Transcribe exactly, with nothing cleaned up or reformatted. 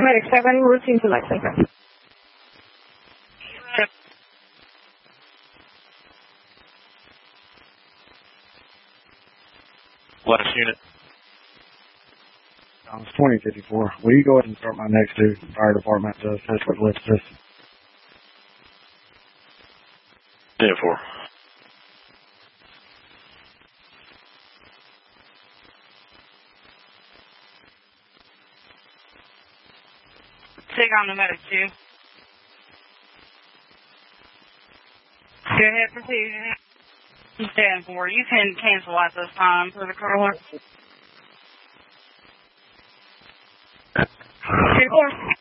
Medic seven, routine to Lexington. Last unit. Um, it's twenty fifty-four. Will you go ahead and start my next two fire department to assist with lift this? ten four. Take on the medic two. Go ahead, proceed. ten four. You can cancel at this time for the caller. ten four.